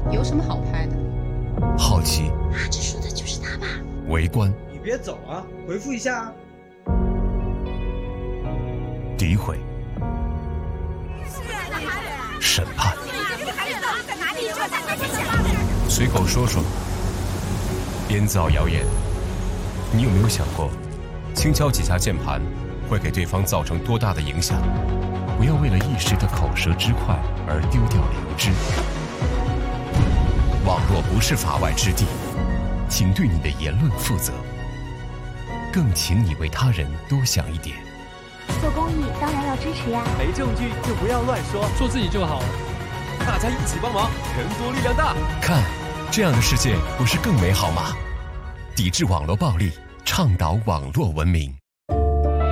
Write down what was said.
有什么好拍的？ 好奇， 这说的就是他吧？ 围观， 你别走啊，回复一下啊。 诋毁，审判，随口说说，编造谣言。你有没有想过，轻敲几下键盘会给对方造成多大的影响？不要为了一时的口舌之快而丢掉良知。网络不是法外之地，请对你的言论负责，更请你为他人多想一点。 做公益当然要支持呀， 没证据就不要乱说， 做自己就好了。 大家一起帮忙，人多力量大。 看，这样的世界不是更美好吗？抵制网络暴力，倡导网络文明。